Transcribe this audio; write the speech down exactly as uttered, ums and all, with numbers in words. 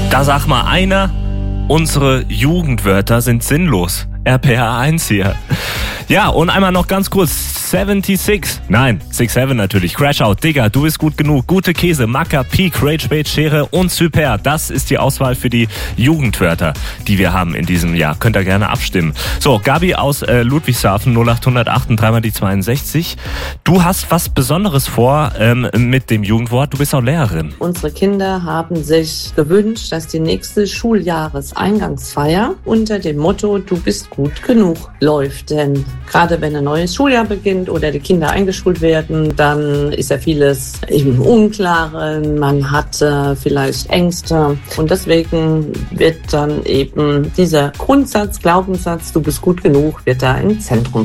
Da sag mal einer, unsere Jugendwörter sind sinnlos. R P R eins hier. Ja, und einmal noch ganz kurz. sechsundsiebzig. Nein, siebenundsiebzig natürlich. Crashout, Digga, du bist gut genug. Gute Käse, Macker, Peak, Rage Bait, Schere und Super. Das ist die Auswahl für die Jugendwörter, die wir haben in diesem Jahr. Könnt ihr gerne abstimmen. So, Gabi aus äh, Ludwigshafen, null acht null acht und dreimal die zweiundsechzig. Du hast was Besonderes vor ähm, mit dem Jugendwort. Du bist auch Lehrerin. Unsere Kinder haben sich gewünscht, dass die nächste Schuljahreseingangsfeier unter dem Motto "Du bist gut genug" läuft. Denn gerade wenn ein neues Schuljahr beginnt oder die Kinder eingeschult werden, dann ist ja vieles im Unklaren, man hat äh, vielleicht Ängste und deswegen wird dann eben dieser Grundsatz, Glaubenssatz, du bist gut genug, wird da im Zentrum